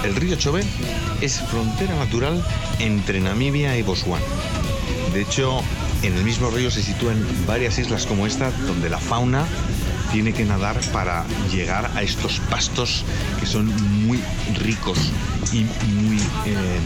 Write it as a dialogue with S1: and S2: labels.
S1: El río Chobe es frontera natural entre Namibia y Botsuana. De hecho, en el mismo río se sitúan varias islas como esta, donde la fauna tiene que nadar para llegar a estos pastos que son muy ricos y muy